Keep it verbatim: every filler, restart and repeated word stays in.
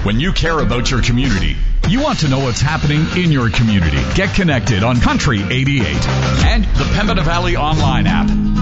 When you care about your community, you want to know what's happening in your community. Get connected on Country eighty-eight and the Pembina Valley online app.